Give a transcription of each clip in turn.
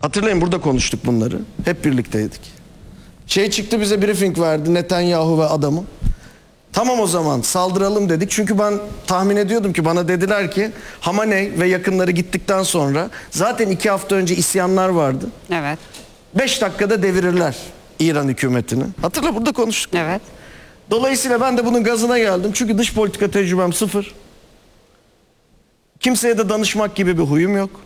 Hatırlayın, burada konuştuk bunları. Hep birlikteydik. Çıktı, bize briefing verdi Netanyahu ve adamı. Tamam, o zaman saldıralım dedik. Çünkü ben tahmin ediyordum ki, bana dediler ki Hamaney ve yakınları gittikten sonra zaten 2 hafta önce isyanlar vardı. Evet. 5 dakikada devirirler İran hükümetini. Hatırla, burada konuştuk. Evet. Dolayısıyla ben de bunun gazına geldim. Çünkü dış politika tecrübem sıfır. Kimseye de danışmak gibi bir huyum yok.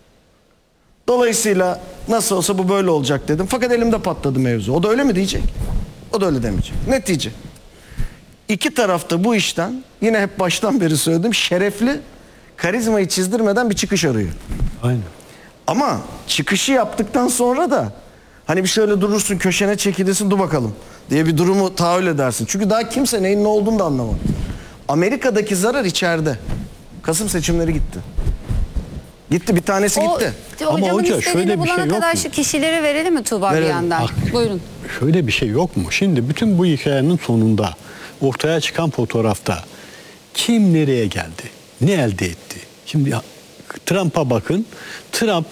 Dolayısıyla nasıl olsa bu böyle olacak dedim. Fakat elimde patladı mevzu. O da öyle mi diyecek? O da öyle demeyecek. Netice. İki tarafta bu işten, yine hep baştan beri söyledim, şerefli, karizmayı çizdirmeden bir çıkış arıyor. Aynen. Ama çıkışı yaptıktan sonra da hani bir şöyle durursun, köşene çekilirsin, dur bakalım diye bir durumu tahayyül edersin. Çünkü daha kimse neyin ne olduğunu da anlamadı. Amerika'daki zarar içeride. Kasım seçimleri gitti. Gitti, bir tanesi gitti. Ama hoca şöyle bir şey yok kadar mu? şu kişileri verelim mi Tuğba bir Verelim. yandan? Buyurun. Şöyle bir şey yok mu? Şimdi bütün bu hikayenin sonunda ortaya çıkan fotoğrafta kim nereye geldi? Ne elde etti? Şimdi Trump'a bakın. Trump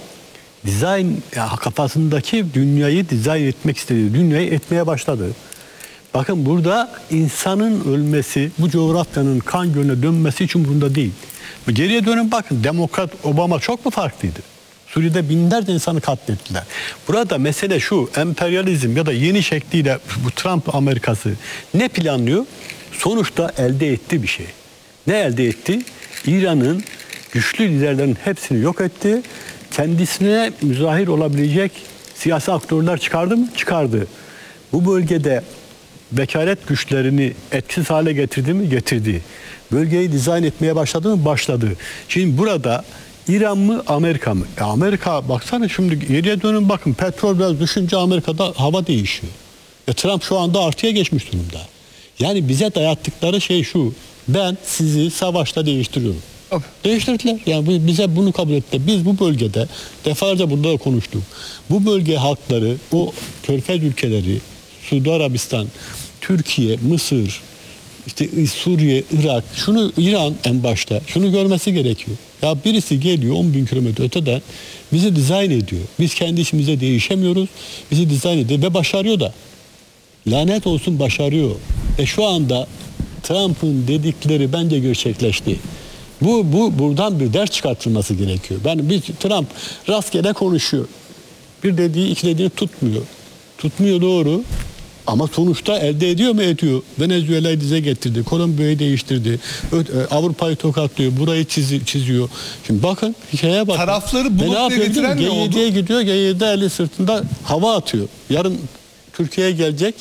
kafasındaki dünyayı dizayn etmek istedi. Dünyayı etmeye başladı. Bakın, burada insanın ölmesi, bu coğrafyanın kan gölüne dönmesi için bunda değil. Geriye dönün bakın, Demokrat Obama çok mu farklıydı? Suriye'de binlerce insanı katlettiler. Burada mesele şu, emperyalizm ya da yeni şekliyle bu Trump Amerikası ne planlıyor? Sonuçta elde etti bir şey. Ne elde etti? İran'ın güçlü liderlerin hepsini yok etti. Kendisine müzahir olabilecek siyasi aktörler çıkardı mı? Çıkardı. Bu bölgede vekalet güçlerini etkisiz hale getirdi mi? Getirdi. Bölgeyi dizayn etmeye başladı mı? Başladı. Şimdi burada İran mı, Amerika mı? Amerika, baksana şimdi geriye dönün bakın, petrol biraz düşünce Amerika'da hava değişiyor. Trump şu anda artıya geçmiş durumda. Yani bize dayattıkları şey şu: ben sizi savaşta değiştiriyorum. Değiştirdiler. Yani bize bunu kabul ettiler. Biz bu bölgede defalarca burada da konuştuk. Bu bölge halkları, o Körfez ülkeleri, Suudi Arabistan, Türkiye, Mısır, işte Suriye, Irak, şunu İran en başta şunu görmesi gerekiyor. Ya birisi geliyor 10.000 kilometre öteden bizi dizayn ediyor. Biz kendi işimize değişemiyoruz. Bizi dizayn ediyor ve başarıyor da. Lanet olsun, başarıyor. Şu anda Trump'ın dedikleri bence gerçekleşti. Buradan bir ders çıkartılması gerekiyor. Trump rastgele konuşuyor. Bir dediği iki dediğini tutmuyor. Tutmuyor, doğru. Ama sonuçta elde ediyor mu? Ediyor. Venezuela'yı dize getirdi. Kolombiya'yı değiştirdi. Avrupa'yı tokatlıyor. Burayı çiziyor. Şimdi bakın, hikayeye bakın. Tarafları bu noktaya getiren ne oldu? G7'ye gidiyor. G7'de eli sırtında hava atıyor. Yarın Türkiye'ye gelecek.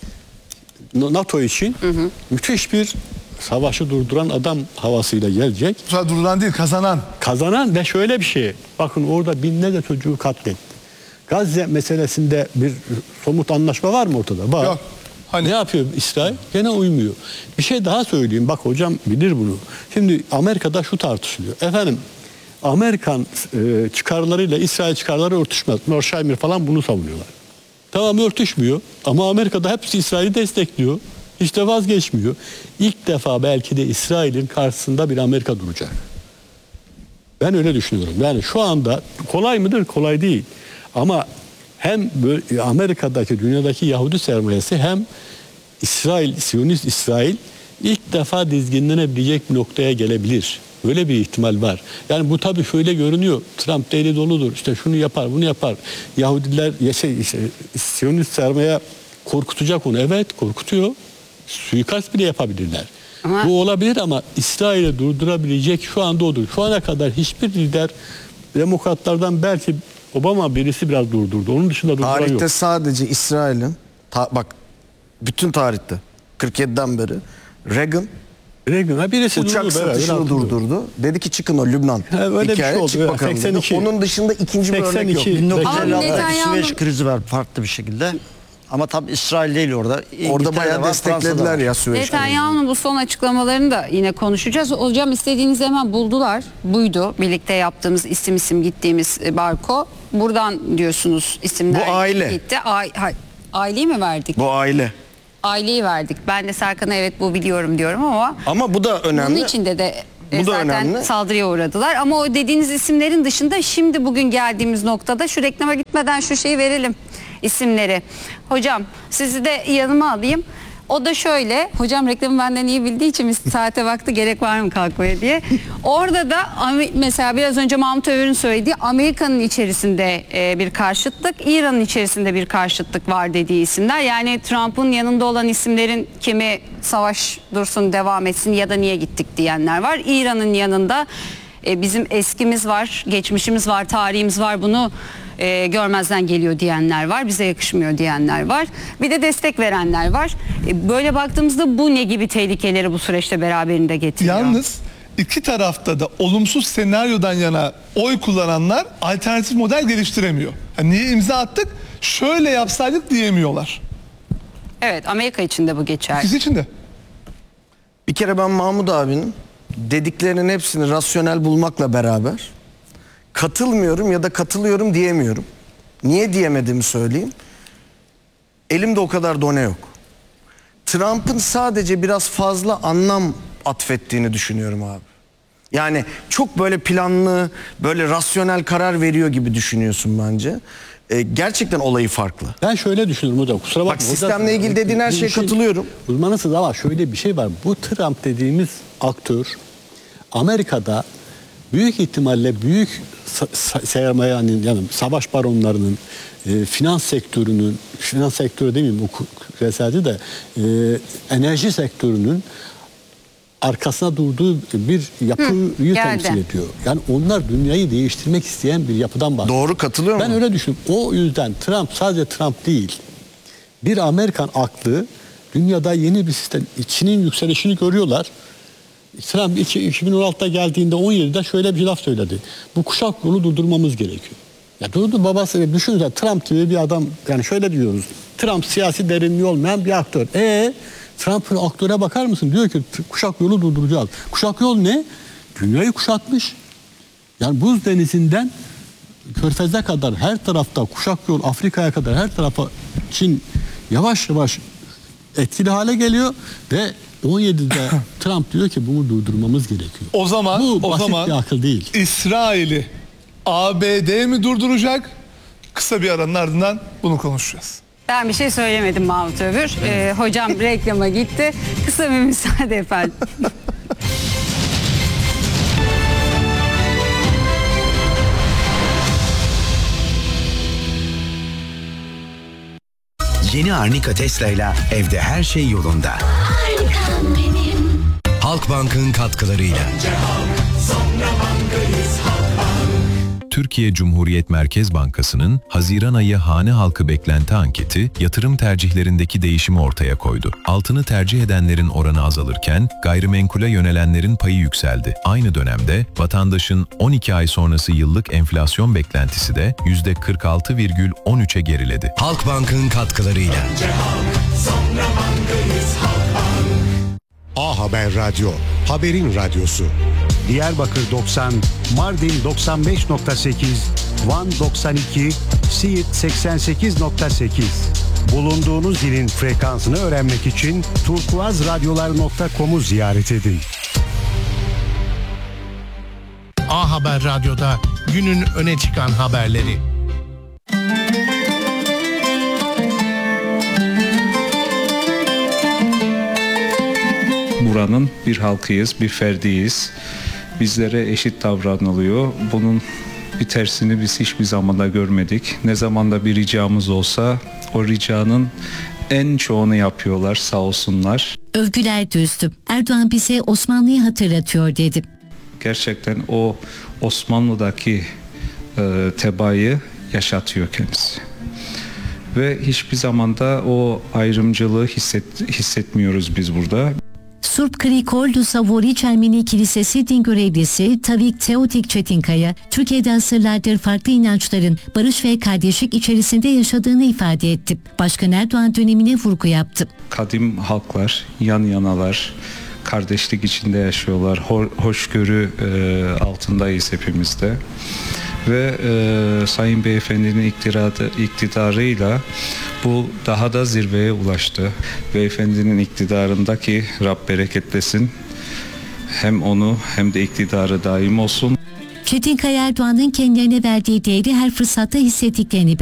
NATO için müthiş bir savaşı durduran adam havasıyla gelecek. Durduran değil, kazanan. Kazanan ve şöyle bir şey. Bakın, orada binlerce çocuğu katletti. Gazze meselesinde bir somut anlaşma var mı ortada? Var. Yok. Hani? Ne yapıyor İsrail? Gene uymuyor. Bir şey daha söyleyeyim. Bak, hocam bilir bunu. Şimdi Amerika'da şu tartışılıyor. Efendim, Amerikan çıkarlarıyla İsrail çıkarları örtüşmez. Mearsheimer falan bunu savunuyorlar. Tamam, örtüşmüyor. Ama Amerika'da hepsi İsrail'i destekliyor. Hiç de vazgeçmiyor. İlk defa belki de İsrail'in karşısında bir Amerika duracak. Ben öyle düşünüyorum. Yani şu anda kolay mıdır? Kolay değil. Ama hem Amerika'daki, dünyadaki Yahudi sermayesi hem İsrail, Siyonist İsrail ilk defa dizginlenebilecek bir noktaya gelebilir. Öyle bir ihtimal var. Yani bu tabii şöyle görünüyor. Trump deli doludur. İşte şunu yapar, bunu yapar. Yahudiler Siyonist sermaye korkutacak onu. Evet, korkutuyor. Suikast bile yapabilirler. Ama bu olabilir ama İsrail'i durdurabilecek şu anda odur. Şu ana kadar hiçbir lider, demokratlardan belki Obama birisi biraz durdurdu. Onun dışında durduran yok. Tarihte sadece İsrail'in, bak bütün tarihte 47'den beri Reagan birisi uçak satışını durdurdu. Dedi ki çıkın o Lübnan öyle bir şey oldu. çık bakalım dedi. 82. Onun dışında ikinci bir örnek yok. 1956'daki Süveyş krizi var farklı bir şekilde. Ama tabii İsrail değil orada. Orada İngiltere bayağı var, desteklediler Fransa'da var. ya Süveyş krizini. Netanyahu'nun bu son açıklamalarını da yine konuşacağız. Hocam, istediğinizi hemen buldular. Buydu birlikte yaptığımız isim gittiğimiz barko. Buradan diyorsunuz isimler Bu aile. gitti. Aileyi mi verdik? Bu aile. Aileyi verdik. Ben de Serkan'a evet bu biliyorum diyorum ama Ama bu da önemli. bunun içinde de Bu da zaten önemli. saldırıya uğradılar. Ama o dediğiniz isimlerin dışında şimdi bugün geldiğimiz noktada şu reklama gitmeden şu şeyi verelim, isimleri. Hocam sizi de yanıma alayım. O da şöyle, hocam reklamı benden iyi bildiği için saate baktı gerek var mı kalkmaya diye. Orada da mesela biraz önce Mahmut Övür'ün söylediği Amerika'nın içerisinde bir karşıtlık, İran'ın içerisinde bir karşıtlık var dediği isimler. Yani Trump'ın yanında olan isimlerin kimi savaş dursun devam etsin ya da niye gittik diyenler var. İran'ın yanında bizim eskimiz var, geçmişimiz var, tarihimiz var, bunu görmezden geliyor diyenler var, bize yakışmıyor diyenler var. Bir de destek verenler var. Böyle baktığımızda bu ne gibi tehlikeleri bu süreçte beraberinde getiriyor? Yalnız iki tarafta da olumsuz senaryodan yana oy kullananlar alternatif model geliştiremiyor. Yani niye imza attık? Şöyle yapsaydık diyemiyorlar. Evet, Amerika için de bu geçerli. İkisi için de. Bir kere ben Mahmut abinin dediklerinin hepsini rasyonel bulmakla beraber katılmıyorum ya da katılıyorum diyemiyorum. Niye diyemediğimi söyleyeyim. Elimde o kadar done yok. Trump'ın sadece biraz fazla anlam atfettiğini düşünüyorum abi. Yani çok böyle planlı, böyle rasyonel karar veriyor gibi düşünüyorsun bence. Gerçekten olayı farklı. Ben şöyle düşünüyorum hocam. Kusura bakma. Bak sistemle ilgili dediğin her şeye katılıyorum. Uzmanısınız ama şöyle bir şey var. Bu Trump dediğimiz aktör Amerika'da büyük ihtimalle büyük sermayenin yani savaş baronlarının, finans sektörü demeyeyim o küreselci de enerji sektörünün arkasına durduğu bir yapıyı temsil ediyor. Yani onlar dünyayı değiştirmek isteyen bir yapıdan bahsediyor. Doğru, katılıyorum. Ben öyle düşünüyorum. O yüzden Trump sadece Trump değil. Bir Amerikan aklı dünyada yeni bir sistem, Çin'in yükselişini görüyorlar. Trump 2016'da geldiğinde 17'de şöyle bir laf söyledi. Bu kuşak yolu durdurmamız gerekiyor. Ya durdu babası düşünün Trump gibi bir adam yani şöyle diyoruz. Trump siyasi derinliği olmayan bir aktör. Trump'ın aktöre bakar mısın? Diyor ki kuşak yolu durduracağız. Kuşak yol ne? Dünyayı kuşatmış. Yani buz denizinden Körfez'e kadar her tarafta kuşak yol Afrika'ya kadar her tarafa Çin yavaş yavaş etkili hale geliyor ve 17'de Trump diyor ki bunu durdurmamız gerekiyor. O zaman bu basit bir akıl değil. İsrail'i ABD mi durduracak? Kısa bir aranın ardından bunu konuşacağız. Ben bir şey söylemedim Mahmut Övür. Hocam reklama gitti. Kısa bir müsaade efendim. Yeni Arnica Tesla ile evde her şey yolunda. Halkbank'ın katkılarıyla. Türkiye Cumhuriyet Merkez Bankası'nın Haziran ayı hane halkı beklenti anketi yatırım tercihlerindeki değişimi ortaya koydu. Altını tercih edenlerin oranı azalırken gayrimenkule yönelenlerin payı yükseldi. Aynı dönemde vatandaşın 12 ay sonrası yıllık enflasyon beklentisi de %46,13'e geriledi. Halkbank'ın katkılarıyla. A Haber Radyo, haberin radyosu. Diyarbakır 90, Mardin 95.8, Van 92, Siirt 88.8. Bulunduğunuz ilin frekansını öğrenmek için turkuazradyolar.com'u ziyaret edin. A Haber Radyo'da günün öne çıkan haberleri. Buranın bir halkıyız, bir ferdiyiz. Bizlere eşit davranılıyor. Bunun bir tersini biz hiçbir zamanda görmedik. Ne zamanda bir ricamız olsa o ricanın en çoğunu yapıyorlar, sağ olsunlar. Övgüler düzdü. Erdoğan bize Osmanlı'yı hatırlatıyor dedi. Gerçekten o Osmanlı'daki tebaayı yaşatıyor kendisi. Ve hiçbir zamanda o ayrımcılığı hissetmiyoruz biz burada. Surp Krikoldu Savori Ermeni Kilisesi din görevlisi Tavik Teotik Çetinkaya, Türkiye'de asırlardır farklı inançların barış ve kardeşlik içerisinde yaşadığını ifade etti. Başkan Erdoğan dönemine vurgu yaptı. Kadim halklar yan yanalar, kardeşlik içinde yaşıyorlar, hoşgörü altındayız hepimiz de. Ve Sayın Beyefendinin iktidarıyla bu daha da zirveye ulaştı. Beyefendinin iktidarındaki Rab bereketlesin hem onu hem de iktidarı daim olsun. Çetinkaya Erdoğan'ın kendilerine verdiği değeri her fırsatta hissettiklerini